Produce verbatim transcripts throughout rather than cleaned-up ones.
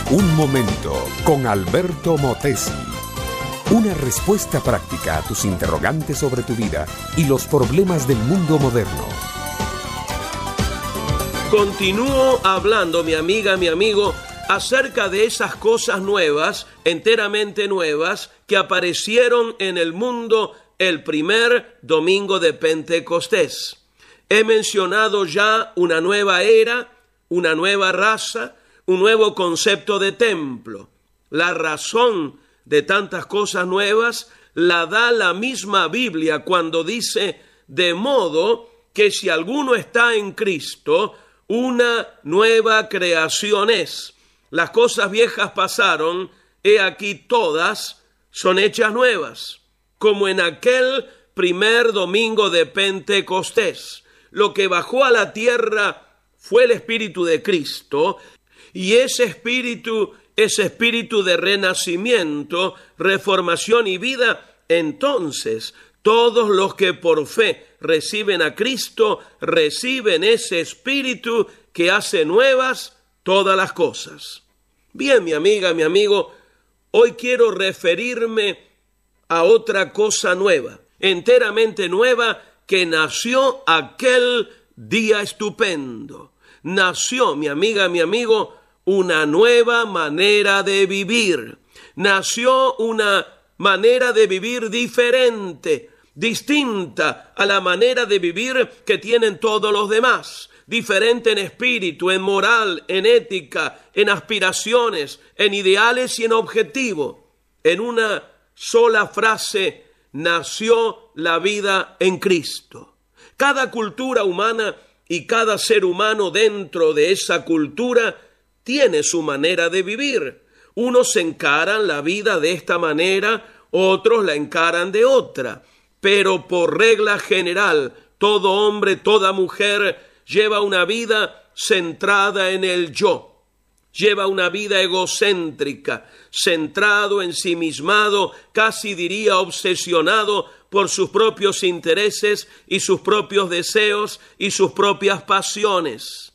Un momento con Alberto Motesi. Una respuesta práctica a tus interrogantes sobre tu vida y los problemas del mundo moderno. Continúo hablando, mi amiga, mi amigo, acerca de esas cosas nuevas, enteramente nuevas, que aparecieron en el mundo el primer domingo de Pentecostés. He mencionado ya una nueva era, una nueva raza, un nuevo concepto de templo. La razón de tantas cosas nuevas la da la misma Biblia cuando dice, de modo que si alguno está en Cristo, una nueva creación es. Las cosas viejas pasaron, he aquí todas son hechas nuevas, como en aquel primer domingo de Pentecostés. Lo que bajó a la tierra fue el Espíritu de Cristo, y ese Espíritu, ese Espíritu de renacimiento, reformación y vida. Entonces, todos los que por fe reciben a Cristo, reciben ese Espíritu que hace nuevas todas las cosas. Bien, mi amiga, mi amigo, hoy quiero referirme a otra cosa nueva, enteramente nueva, que nació aquel día estupendo. Nació, mi amiga, mi amigo, una nueva manera de vivir. Nació una manera de vivir diferente, distinta a la manera de vivir que tienen todos los demás. Diferente en espíritu, en moral, en ética, en aspiraciones, en ideales y en objetivo. En una sola frase, nació la vida en Cristo. Cada cultura humana y cada ser humano dentro de esa cultura tiene su manera de vivir. Unos encaran la vida de esta manera, otros la encaran de otra. Pero por regla general, todo hombre, toda mujer lleva una vida centrada en el yo. Lleva una vida egocéntrica, centrado, ensimismado, casi diría obsesionado por sus propios intereses y sus propios deseos y sus propias pasiones.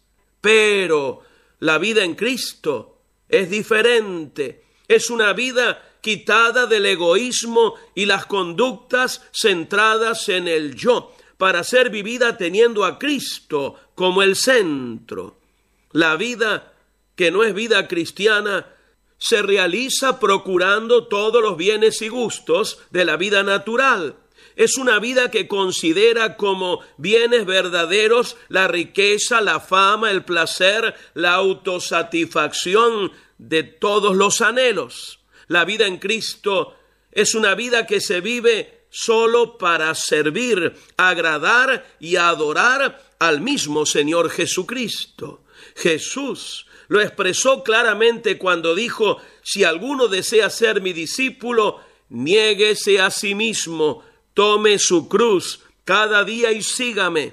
Pero la vida en Cristo es diferente. Es una vida quitada del egoísmo y las conductas centradas en el yo, para ser vivida teniendo a Cristo como el centro. La vida que no es vida cristiana se realiza procurando todos los bienes y gustos de la vida natural. Es una vida que considera como bienes verdaderos la riqueza, la fama, el placer, la autosatisfacción de todos los anhelos. La vida en Cristo es una vida que se vive solo para servir, agradar y adorar al mismo Señor Jesucristo. Jesús lo expresó claramente cuando dijo, si alguno desea ser mi discípulo, niéguese a sí mismo, tome su cruz cada día y sígame.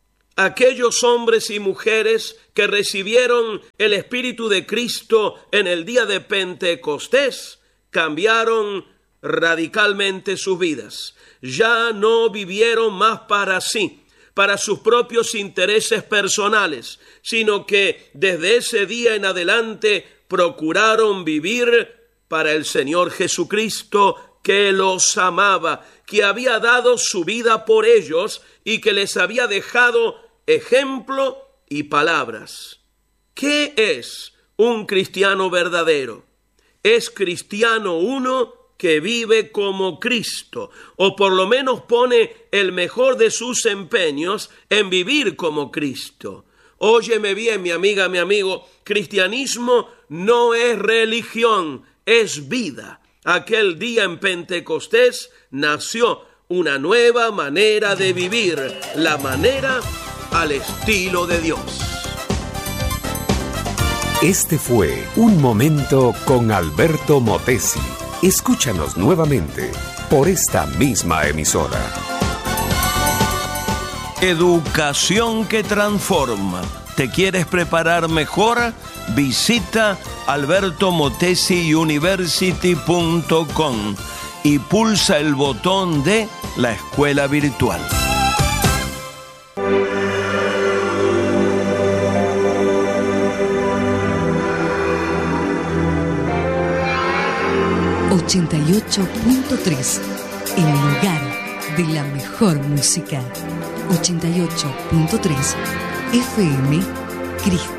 Aquellos hombres y mujeres que recibieron el Espíritu de Cristo en el día de Pentecostés cambiaron radicalmente sus vidas. Ya no vivieron más para sí, para sus propios intereses personales, sino que desde ese día en adelante procuraron vivir para el Señor Jesucristo, que los amaba, que había dado su vida por ellos y que les había dejado ejemplo y palabras. ¿Qué es un cristiano verdadero? Es cristiano uno que vive como Cristo, o por lo menos pone el mejor de sus empeños en vivir como Cristo. Óyeme bien, mi amiga, mi amigo, cristianismo no es religión, es vida. Aquel día en Pentecostés nació una nueva manera de vivir, la manera al estilo de Dios. Este fue Un Momento con Alberto Motesi. Escúchanos nuevamente por esta misma emisora. Educación que transforma. ¿Te quieres preparar mejor? Visita alberto motesi university punto com y pulsa el botón de la escuela virtual. ochenta y ocho punto tres, el lugar de la mejor música. ochenta y ocho punto tres F M Cristo.